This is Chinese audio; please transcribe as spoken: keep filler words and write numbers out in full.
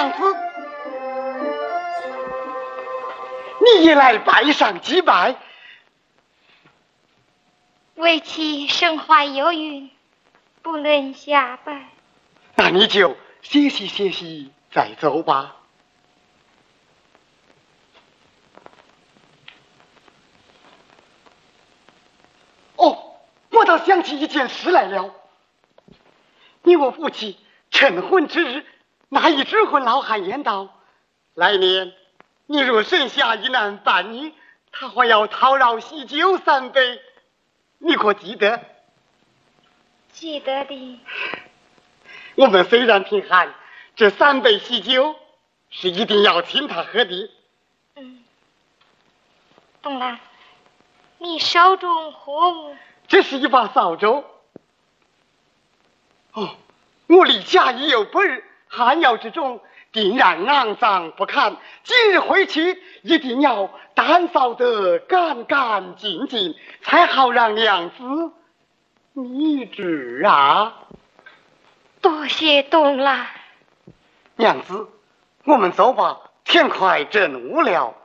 娘子，你也来拜上几拜。 为妻身怀有孕，不能下拜。 那你就歇息歇息再走吧。哦，我倒想起一件事来了。你我夫妻趁婚之日，那一纸婚老汉言道：来年你若生下一男半女，他还要讨饶喜酒三杯，你可记得？ 记得的。 我们虽然贫寒，这三杯喜酒是一定要请他喝的。 嗯，东兰，你手中何物？ 这是一把扫帚。哦，我离家已有不日，寒窑之中定然肮脏不堪，今日回去一定要打扫得干干净净，才好让娘子你知啊。 多谢东兰。 娘子，我们走吧，天快正午了。